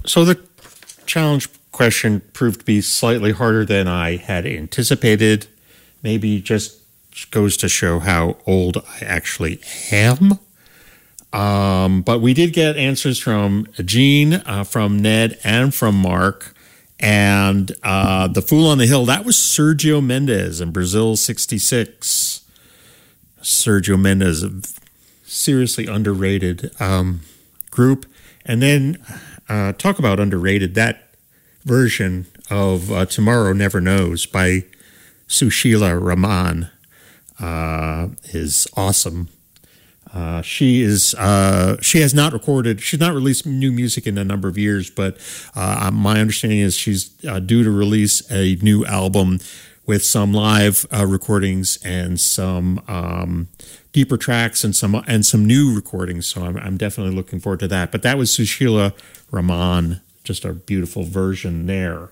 So the challenge question proved to be slightly harder than I had anticipated. Maybe just goes to show how old I actually am. But we did get answers from Gene, from Ned, and from Mark. And The Fool on the Hill, that was Sergio Mendes in Brazil 66. Sergio Mendes, a seriously underrated group. And then talk about underrated, that version of Tomorrow Never Knows by Sushila Rahman is awesome. She has not recorded, she's not released new music in a number of years, but my understanding is she's due to release a new album with some live recordings and some deeper tracks and some new recordings. So I'm definitely looking forward to that. But that was Sushila Rahman, just a beautiful version there.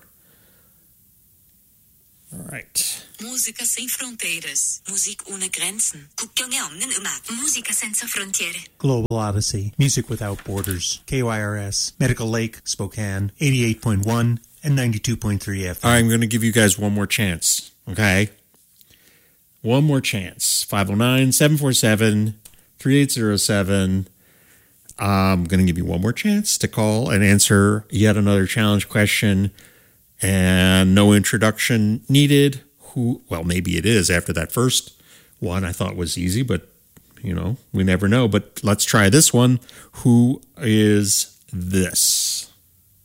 All right. Música sem fronteiras. Musik ohne Grenzen. 국경에 없는 음악. Música senza frontiere. Global Odyssey. Music without borders. KYRS. Medical Lake, Spokane. 88.1 and 92.3 FM. All right, I'm going to give you guys one more chance. Okay? One more chance. 509-747-3807. I'm going to give you one more chance to call and answer yet another challenge question. And no introduction needed. Well, maybe it is after that first one I thought was easy, but, we never know. But let's try this one. Who is this?